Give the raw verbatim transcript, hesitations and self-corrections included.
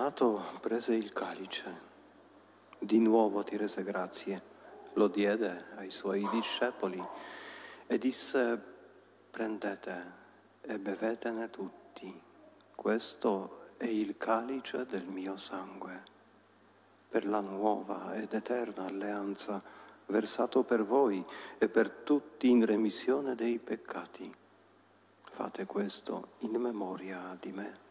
cenato, prese il calice, di nuovo ti rese grazie, lo diede ai suoi discepoli e disse: prendete e bevetene tutti, questo è il calice del mio sangue, per la nuova ed eterna alleanza, versato per voi e per tutti in remissione dei peccati. Fate questo in memoria di me.